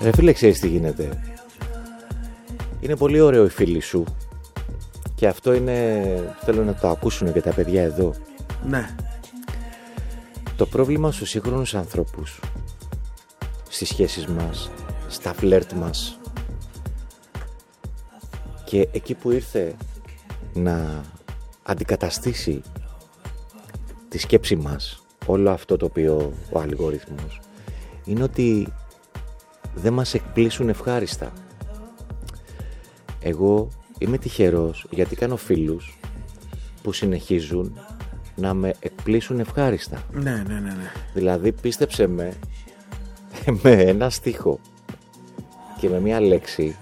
Ρε φίλε, ξέρεις τι γίνεται? Είναι πολύ ωραίο οι φίλοι σου. Και αυτό είναι, θέλω να το ακούσουν και τα παιδιά εδώ. Ναι. Το πρόβλημα στους σύγχρονους ανθρώπους, στις σχέσεις μας, στα φλερτ μας, και εκεί που ήρθε να αντικαταστήσει τη σκέψη μας όλο αυτό το οποίο ο αλγόριθμος, είναι ότι δεν μας εκπλήσουν ευχάριστα. Εγώ είμαι τυχερός γιατί κάνω φίλους που συνεχίζουν να με εκπλήσουν ευχάριστα. Ναι. Δηλαδή πίστεψε με ένα στίχο και με μια λέξη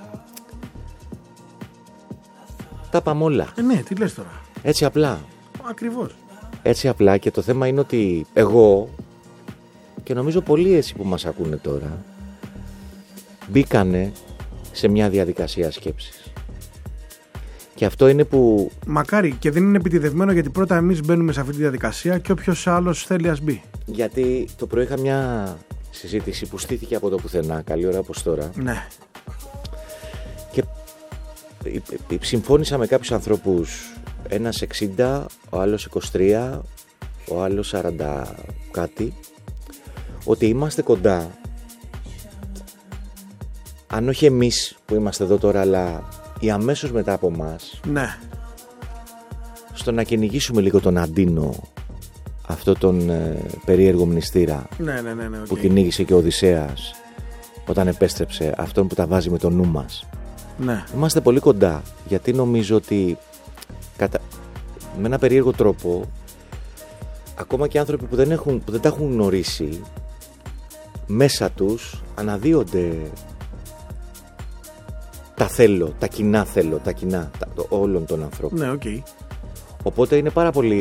τα πάμε όλα. Ναι, τι λες τώρα? Έτσι απλά. Ακριβώς. Έτσι απλά, και το θέμα είναι ότι εγώ και νομίζω πολλοί έτσι που μας ακούνε τώρα μπήκανε σε μια διαδικασία σκέψης. Και αυτό είναι που... Μακάρι, και δεν είναι επιτηδευμένο, γιατί πρώτα εμείς μπαίνουμε σε αυτή τη διαδικασία και όποιος άλλος θέλει ας μπει. Γιατί το πρωί είχα μια συζήτηση που στήθηκε από το πουθενά, καλή ώρα όπως τώρα. Ναι. Και συμφώνησα με κάποιους ανθρώπους, ένας 60, ο άλλος 23, ο άλλος 40 κάτι, ότι είμαστε κοντά, αν όχι εμείς που είμαστε εδώ τώρα, αλλά οι αμέσως μετά από μας, Ναι. στο να κυνηγήσουμε λίγο τον Αντίνο, αυτό τον περίεργο μνηστήρα, Ναι, που κυνήγησε και ο Οδυσσέας όταν επέστρεψε, αυτόν που τα βάζει με το νου μας. Ναι. Είμαστε πολύ κοντά, γιατί νομίζω ότι με ένα περίεργο τρόπο, ακόμα και άνθρωποι που δεν τα έχουν γνωρίσει, μέσα τους αναδύονται τα θέλω, τα κοινά θέλω, τα κοινά όλων των ανθρώπων. Ναι, οκ. Οπότε είναι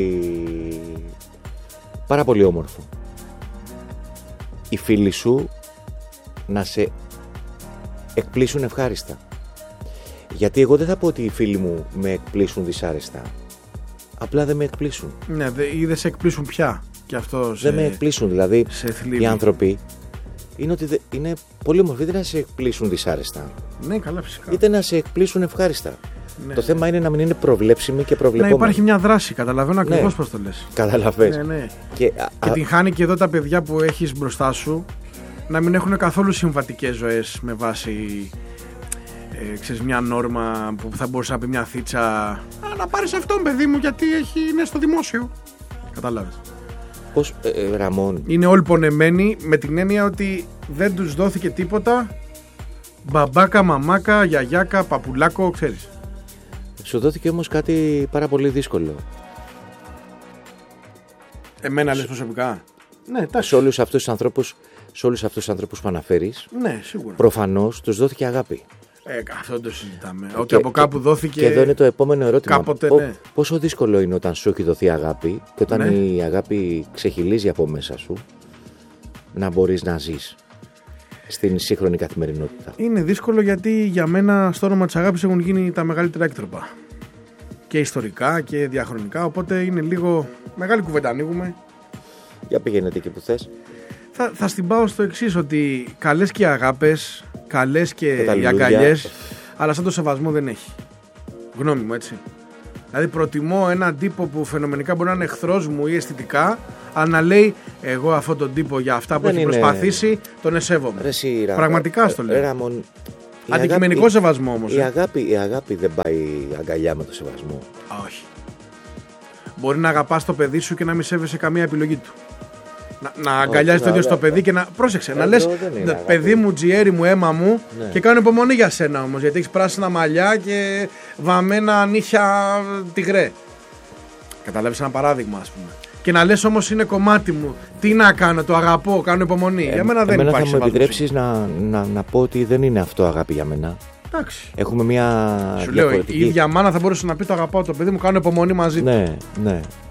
πάρα πολύ όμορφο οι φίλοι σου να σε εκπλήσουν ευχάριστα. Γιατί εγώ δεν θα πω ότι οι φίλοι μου με εκπλήσουν δυσάρεστα. Απλά δεν με εκπλήσουν. Ναι, ή δεν σε εκπλήσουν πια. Και αυτό δεν με εκπλήσουν. Δηλαδή οι άνθρωποι είναι ότι είναι πολύ όμορφοι, είτε να σε εκπλήσουν δυσάρεστα. Ναι, καλά, φυσικά. Είτε να σε εκπλήσουν ευχάριστα. Ναι. Το θέμα είναι να μην είναι προβλέψιμη και προβλεπόμενη. Να υπάρχει μια δράση, καταλαβαίνω ακριβώς πώς το λες. Καταλαβαίνεις. Ναι. Και την χάνει και εδώ τα παιδιά που έχεις μπροστά σου να μην έχουν καθόλου συμβατικές ζωές με βάση ξέρεις, μια νόρμα που θα μπορούσε να πει μια θίτσα να πάρεις αυτόν, παιδί μου, γιατί είναι στο δημόσιο. Κατάλαβες. Πώς, Ραμόν. Είναι όλοι πονεμένοι με την έννοια ότι δεν τους δόθηκε τίποτα. Μπαμπάκα, μαμάκα, γιαγιάκα, παπουλάκο, ξέρεις. Σου δόθηκε όμως κάτι πάρα πολύ δύσκολο. Εμένα λες προσωπικά? Ναι, σε όλους αυτούς τους ανθρώπους που αναφέρεις, ναι, σίγουρα. Προφανώς τους δόθηκε αγάπη. Αυτό δεν το συζητάμε. Ότι από κάπου δόθηκε. Και εδώ είναι το επόμενο ερώτημα. Κάποτε, ναι. Πόσο δύσκολο είναι όταν σου έχει δοθεί αγάπη και όταν ναι. η αγάπη ξεχυλίζει από μέσα σου, να μπορείς να ζεις στην σύγχρονη καθημερινότητα? Είναι δύσκολο, γιατί για μένα στο όνομα της αγάπης έχουν γίνει τα μεγαλύτερα έκτροπα. Και ιστορικά και διαχρονικά. Οπότε είναι λίγο μεγάλη κουβέντα ανοίγουμε. Για πήγαινε εκεί που θες. Θα στην πάω στο εξής, ότι καλές και οι αγάπες, καλές και οι αγκαλιές, αλλά σαν το σεβασμό δεν έχει. Γνώμη μου, έτσι. Δηλαδή προτιμώ έναν τύπο που φαινομενικά μπορεί να είναι εχθρός μου ή αισθητικά, αλλά να λέει εγώ αυτόν τον τύπο για αυτά που έχει προσπαθήσει τον εσέβομαι. Πραγματικά στο λέω. Αντικειμενικό σεβασμό όμως. Η αγάπη δεν πάει αγκαλιά με το σεβασμό. Όχι. Μπορεί να αγαπάς το παιδί σου και να μην σέβεσαι καμία επιλογή του. Να αγκαλιάζεις το ίδιο στο παιδί και να. Πρόσεξε, να λες παιδί μου, τζιέρι μου, αίμα μου, και κάνω υπομονή για σένα όμως, γιατί έχεις πράσινα μαλλιά και βαμμένα νύχια τυγρέ. Καταλάβεις ένα παράδειγμα, ας πούμε. Και να λες όμως είναι κομμάτι μου. Τι να κάνω, το αγαπώ, κάνω υπομονή. Για μένα δεν υπάρχει. Θα μου επιτρέψεις να πω ότι δεν είναι αυτό αγάπη για μένα. Εντάξει. Έχουμε μια. Σου λέω, η ίδια μάνα θα μπορούσε να πει το αγαπάω το παιδί μου, κάνω υπομονή μαζί του. Ναι.